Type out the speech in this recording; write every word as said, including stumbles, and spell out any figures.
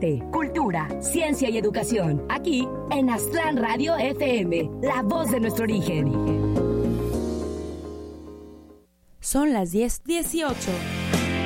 arte, cultura, ciencia y educación. Aquí en Aztlán Radio F M, la voz de nuestro origen. Son las diez dieciocho.